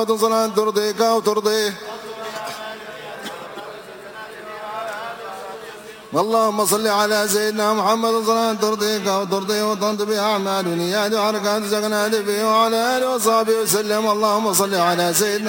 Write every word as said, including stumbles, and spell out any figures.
صلاة ترضيك وترضيه. اللهم صل على سيدنا محمد صلاة ترضيك وترضيه وتنطب بها أعمال ونيات وحركات سكنات فيه وعلى آله وصحبه وسلم. اللهم صل على سيدنا